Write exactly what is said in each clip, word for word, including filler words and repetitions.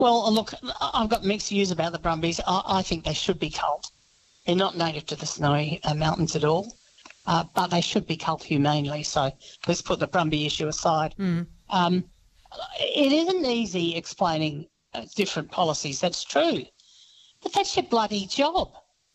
Well, look, I've got mixed views about the Brumbies. I, I think they should be culled. They're not native to the Snowy uh, Mountains at all, uh, but they should be culled humanely. So let's put the Brumby issue aside. Mm. Um, it isn't easy explaining uh, different policies. That's true. But that's your bloody job.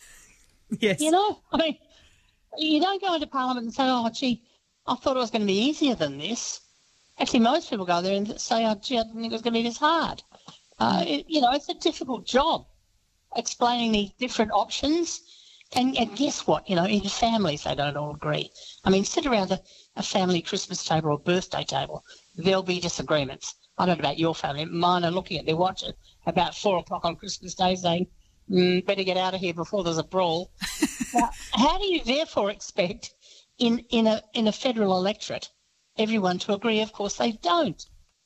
Yes. You know, I mean, you don't go into Parliament and say, oh, gee, I thought it was going to be easier than this. Actually, most people go there and say, oh, gee, I didn't think it was going to be this hard. Uh, it, you know, it's a difficult job explaining the different options. And, and guess what? You know, in families, they don't all agree. I mean, sit around a, a family Christmas table or birthday table, there'll be disagreements. I don't know about your family. Mine are looking at their watch at about four o'clock on Christmas Day saying, mm, better get out of here before there's a brawl. Now, how do you therefore expect in, in, a, in a federal electorate everyone to agree? Of course they don't.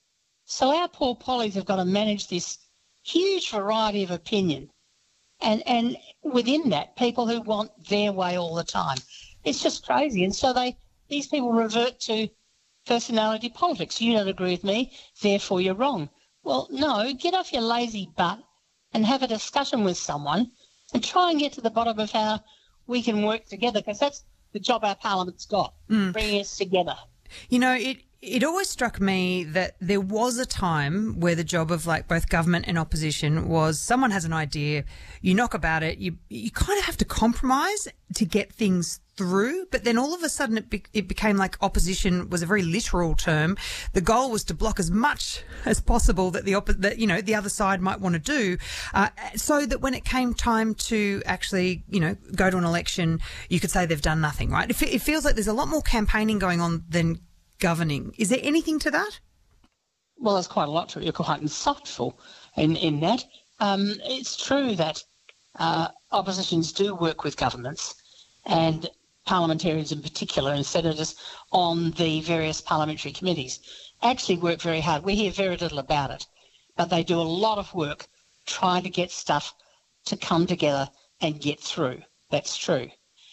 So our poor pollies have got to manage this huge variety of opinion. And and within that, people who want their way all the time. It's just crazy. And so they these people revert to personality politics. You don't agree with me, therefore you're wrong. Well, no, get off your lazy butt and have a discussion with someone and try and get to the bottom of how we can work together, because that's the job our Parliament's got, Mm. bringing us together. You know, it it always struck me that there was a time where the job of like both government and opposition was someone has an idea, you knock about it, you you kind of have to compromise to get things through. But then all of a sudden it be, it became like opposition was a very literal term. The goal was to block as much as possible that the oppo- that you know the other side might want to do, uh, so that when it came time to actually you know go to an election, you could say they've done nothing. Right? It, fe- it feels like there's a lot more campaigning going on than governing. Is there anything to that? Well, there's quite a lot to it. You're quite insightful in, in that. Um, it's true that uh, oppositions do work with governments, and parliamentarians in particular and senators on the various parliamentary committees actually work very hard. We hear very little about it, but they do a lot of work trying to get stuff to come together and get through. That's true.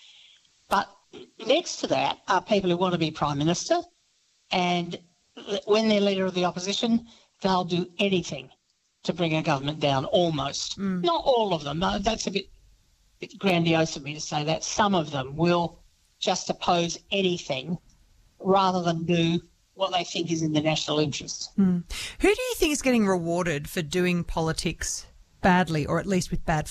But next to that are people who want to be Prime Minister, and when they're leader of the opposition, they'll do anything to bring a government down, almost. Mm. Not all of them. Uh, That's a bit, bit grandiose of me to say that. Some of them will just oppose anything rather than do what they think is in the national interest. Mm. Who do you think is getting rewarded for doing politics badly, or at least with bad